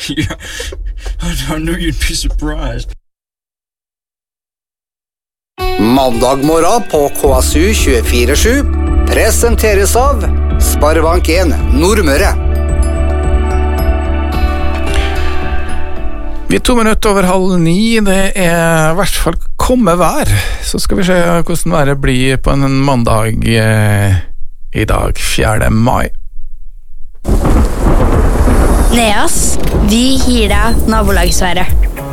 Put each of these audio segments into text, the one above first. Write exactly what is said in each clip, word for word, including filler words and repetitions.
Yeah, I knew you'd be surprised. Mandag morgen på K S U tjuefire sju presenteres av Sparebank en Nordmøre. Vi er to minutter over halv ni, det er i hvert fall komme vær. Så skal vi se hvordan været blir på en mandag eh, i dag, fjerde mai. Neas, vi gir deg nabolagsværet.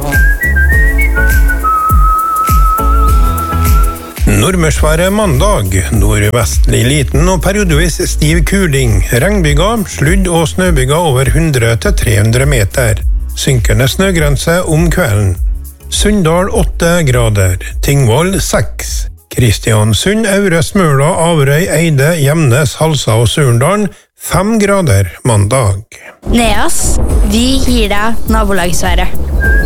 Nordmørsværet mandag, nordvestlig liten og periodevis stiv kuling, regnbyger, sludd og snøbyger over hundre til tre hundre meter. Synkende snøgrense om kvelden. Sunndal åtte grader, Tingvoll seks. Kristiansund, Aure, Smøla, Averøy, Eide, Gjemnes, Halsa og Surndalen fem grader mandag. Neas, vi gir deg nabolagsværet.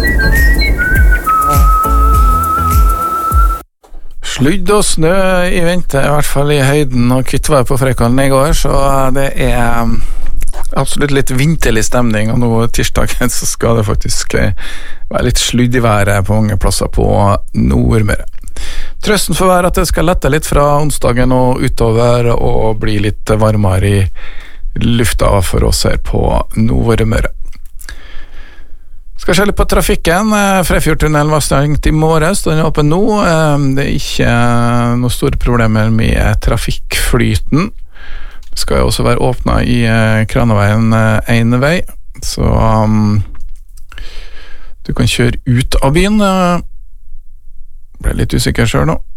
Sludd og snø i vente, i hvert fall i høyden, og kvitt var på Frekalen i går, så det er absolutt litt vinterlig stemning, og nå tirsdagen så skal det faktisk være litt sludd i været på mange plasser på Nordmøre. Trøsten får være at det skal lette litt fra onsdagen og utover, og bli litt varmere i lufta for oss her på Nordmøre. Skal se litt på trafikken. Frefjordtunnelen var stengt i morges, den er åpen nå. Det er ikke noen store problemer med trafikkflyten. Det skal jo også være åpnet i Kranaveien en vei, så um, du kan kjøre ut av byen. Jeg ble litt usikker selv nå.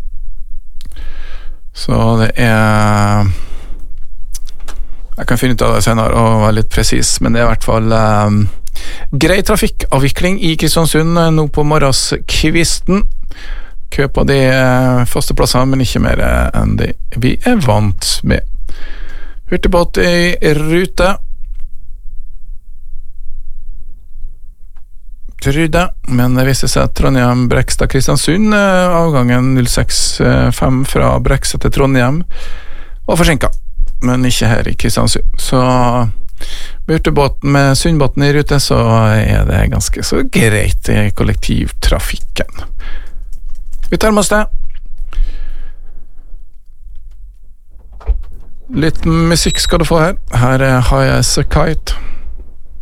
Så det er... Jeg kan finne ut av det senere og være litt presis, men det er i hvert fall um, grei trafikkavvikling i Kristiansund nå på morgenskvisten. Kø på de faste plassene, men ikke mer enn det vi er vant med. Hurtigbåt i rute. Trude, men det viser seg at Trondheim, Brekstad, Kristiansund, avgangen null seks fem fra Brekstad til Trondheim, var forsinket, men ikke her i Kristiansund. Så med hurtigbåten med Sundbåten i rute, så er det ganske så greit i kollektivtrafikken. Vi tar med oss det. Litt musikk skal du få her. Her er High as a Kite.